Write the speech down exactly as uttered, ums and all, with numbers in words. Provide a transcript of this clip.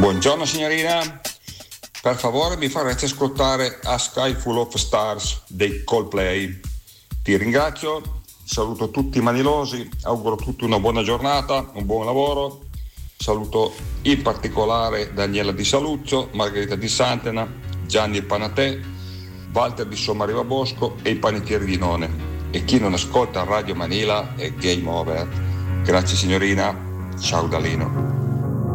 Buongiorno signorina, per favore mi farete ascoltare A Sky Full of Stars dei Coldplay. Ti ringrazio, saluto tutti i manilosi, auguro a tutti una buona giornata, un buon lavoro. Saluto in particolare Daniela Di Saluzzo, Margherita Di Santena, Gianni Panatè, Walter di Sommariva Bosco e i panettieri di None. E chi non ascolta Radio Manila è game over. Grazie signorina, ciao Dalino.